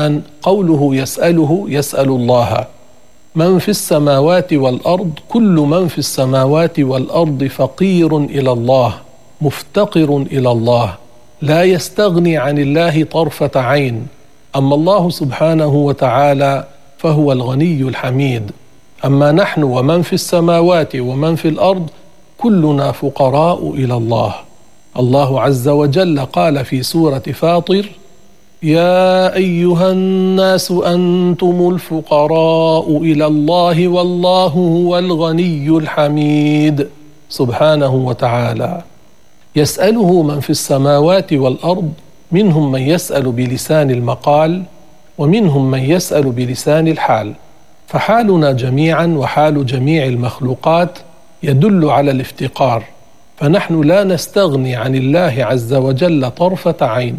القرآن قوله يسأل الله. من في السماوات والأرض، كل من في السماوات والأرض فقير إلى الله، مفتقر إلى الله، لا يستغني عن الله طرفة عين. أما الله سبحانه وتعالى فهو الغني الحميد. أما نحن ومن في السماوات ومن في الأرض كلنا فقراء إلى الله. الله عز وجل قال في سورة فاطر: يا أيها الناس أنتم الفقراء إلى الله والله هو الغني الحميد سبحانه وتعالى. يسأله من في السماوات والأرض، منهم من يسأل بلسان المقال ومنهم من يسأل بلسان الحال، فحالنا جميعا وحال جميع المخلوقات يدل على الافتقار، فنحن لا نستغني عن الله عز وجل طرفة عين.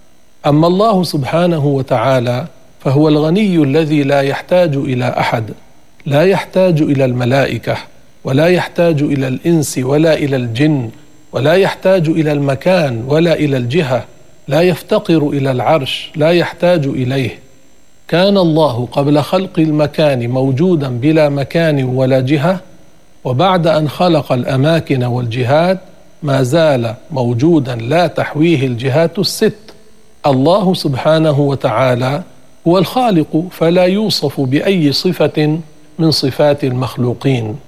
أما الله سبحانه وتعالى فهو الغني الذي لا يحتاج إلى أحد، لا يحتاج إلى الملائكة ولا يحتاج إلى الإنس ولا إلى الجن، ولا يحتاج إلى المكان ولا إلى الجهة، لا يفتقر إلى العرش، لا يحتاج إليه. كان الله قبل خلق المكان موجودا بلا مكان ولا جهة، وبعد أن خلق الأماكن والجهات ما زال موجودا لا تحويه الجهات الست. الله سبحانه وتعالى هو الخالق، فلا يوصف بأي صفة من صفات المخلوقين.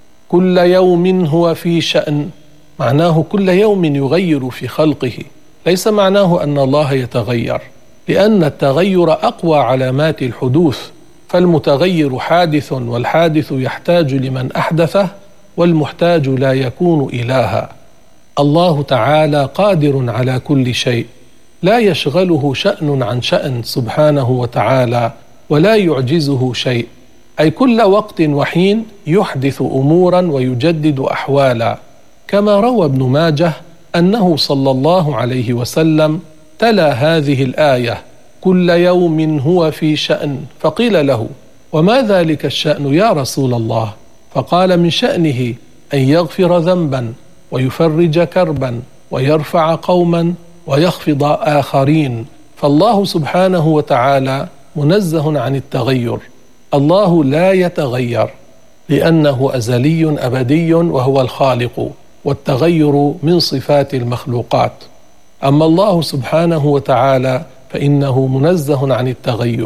كل يوم هو في شأن، معناه كل يوم يغير في خلقه، ليس معناه أن الله يتغير، لأن التغير أقوى علامات الحدوث، فالمتغير حادث، والحادث يحتاج لمن أحدثه، والمحتاج لا يكون إلها. الله تعالى قادر على كل شيء، لا يشغله شأن عن شأن سبحانه وتعالى، ولا يعجزه شيء، أي كل وقت وحين يحدث أمورا ويجدد أحوالا، كما روى ابن ماجه أنه صلى الله عليه وسلم تلا هذه الآية: كل يوم هو في شأن، فقيل له: وما ذلك الشأن يا رسول الله؟ فقال: من شأنه أن يغفر ذنبا ويفرج كربا ويرفع قوما ويخفض آخرين. فالله سبحانه وتعالى منزه عن التغير، الله لا يتغير لأنه أزلي أبدي وهو الخالق، والتغير من صفات المخلوقات. أما الله سبحانه وتعالى فإنه منزه عن التغير.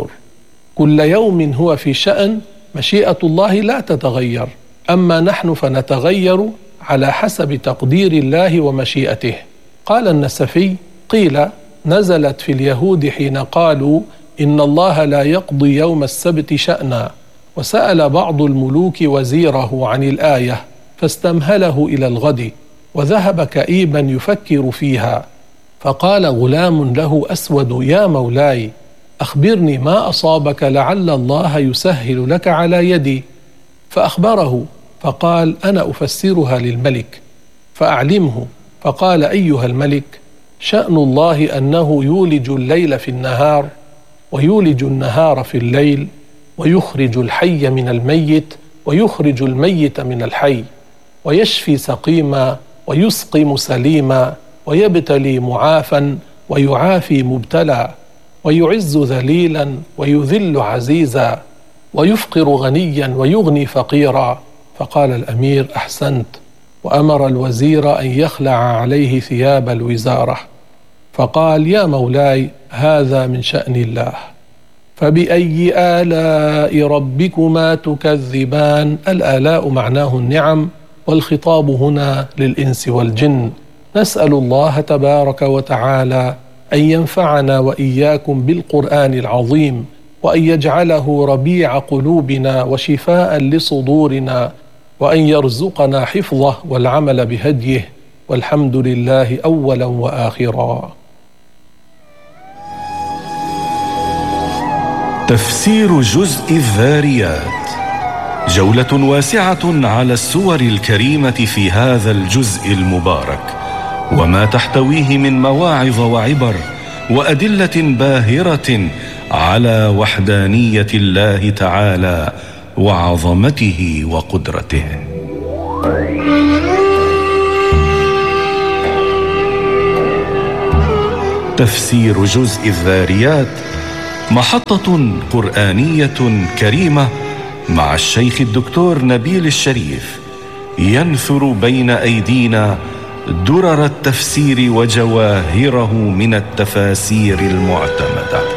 كل يوم هو في شأن، مشيئة الله لا تتغير، أما نحن فنتغير على حسب تقدير الله ومشيئته. قال النسفي: قيل نزلت في اليهود حين قالوا إن الله لا يقضي يوم السبت شأنا، وسأل بعض الملوك وزيره عن الآية فاستمهله إلى الغد، وذهب كئيبا يفكر فيها، فقال غلام له أسود: يا مولاي، أخبرني ما أصابك لعل الله يسهل لك على يدي. فأخبره، فقال: أنا أفسرها للملك فأعلمه. فقال: أيها الملك، شأن الله أنه يولج الليل في النهار ويولج النهار في الليل، ويخرج الحي من الميت ويخرج الميت من الحي، ويشفي سقيما ويسقم سليما، ويبتلي معافا ويعافي مبتلى، ويعز ذليلا ويذل عزيزا، ويفقر غنيا ويغني فقيرا. فقال الأمير: أحسنت. وأمر الوزير أن يخلع عليه ثياب الوزارة، فقال: يا مولاي، هذا من شأن الله. فبأي آلاء ربكما تكذبان؟ الآلاء معناه النعم، والخطاب هنا للإنس والجن. نسأل الله تبارك وتعالى أن ينفعنا وإياكم بالقرآن العظيم، وأن يجعله ربيع قلوبنا وشفاء لصدورنا، وأن يرزقنا حفظه والعمل بهديه، والحمد لله أولا وآخرا. تفسير جزء الذاريات، جولة واسعة على السور الكريمة في هذا الجزء المبارك، وما تحتويه من مواعظ وعبر وأدلة باهرة على وحدانية الله تعالى وعظمته وقدرته. تفسير جزء الذاريات محطة قرآنية كريمة مع الشيخ الدكتور نبيل الشريف، ينثر بين أيدينا درر التفسير وجواهره من التفاسير المعتمدة.